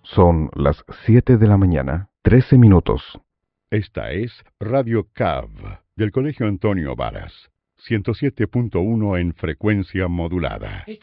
Son las 7 de la mañana, 13 minutos. Esta es Radio CAV, del Colegio Antonio Varas, 107.1 en frecuencia modulada.